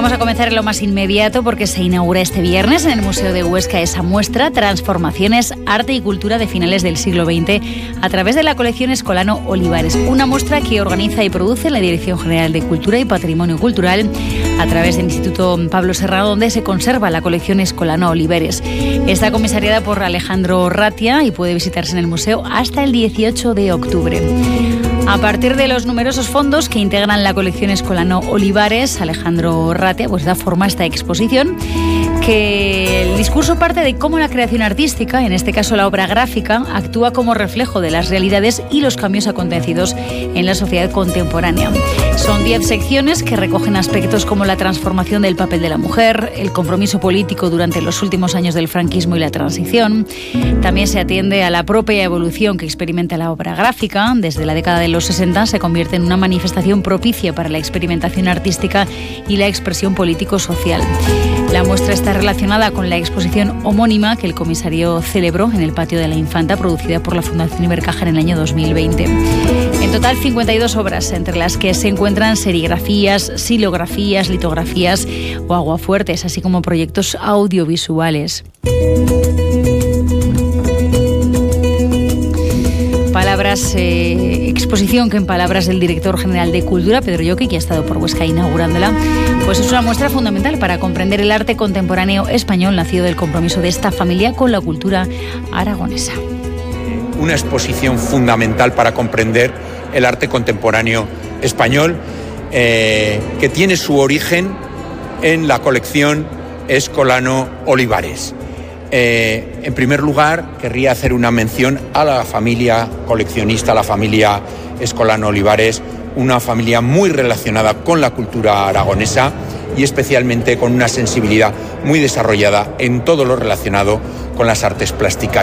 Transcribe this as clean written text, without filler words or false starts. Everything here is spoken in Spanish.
Vamos a comenzar en lo más inmediato porque se inaugura este viernes en el Museo de Huesca esa muestra Transformaciones, Arte y Cultura de finales del siglo XX a través de la colección Escolano Olivares. Una muestra que organiza y produce la Dirección General de Cultura y Patrimonio Cultural a través del Instituto Pablo Serrano, donde se conserva la colección Escolano Olivares. Está comisariada por Alejandro Ratia y puede visitarse en el museo hasta el 18 de octubre. A partir de los numerosos fondos que integran la colección Escolano Olivares, Alejandro Ratia da forma a esta exposición, que el discurso parte de cómo la creación artística, en este caso la obra gráfica, actúa como reflejo de las realidades y los cambios acontecidos en la sociedad contemporánea. Son 10 secciones que recogen aspectos como la transformación del papel de la mujer, el compromiso político durante los últimos años del franquismo y la transición. También se atiende a la propia evolución que experimenta la obra gráfica. Desde la década de los 60 se convierte en una manifestación propicia para la experimentación artística y la expresión político-social. La muestra está relacionada con la exposición homónima que el comisario celebró en el Patio de la Infanta, producida por la Fundación Ibercaja en el año 2020. En total, 52 obras, entre las que se encuentran serigrafías, silografías, litografías o aguafuertes, así como proyectos audiovisuales. Exposición que, en palabras del director general de Cultura, Pedro Lloqui, que ha estado por Huesca inaugurándola, pues es una muestra fundamental para comprender el arte contemporáneo español, nacido del compromiso de esta familia con la cultura aragonesa. Una exposición fundamental para comprender el arte contemporáneo español, que tiene su origen en la colección Escolano Olivares. En primer lugar, querría hacer una mención a la familia coleccionista, la familia Escolano Olivares, una familia muy relacionada con la cultura aragonesa y especialmente con una sensibilidad muy desarrollada en todo lo relacionado con las artes plásticas.